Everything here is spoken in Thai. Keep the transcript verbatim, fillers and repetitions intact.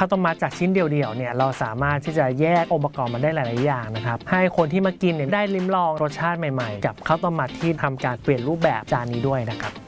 าวต้มมัดจากชิ้นเดียวๆเนี่ยเราสามารถที่จะแยกองค์ประกอบมาได้หลายๆอย่างนะครับให้คนที่มากินเนี่ยได้ลิ้มลองรสชาติใหม่ๆกับข้าวต้มมัดที่ทำการเปลี่ยนรูปแบบจานนี้ด้วยนะครับ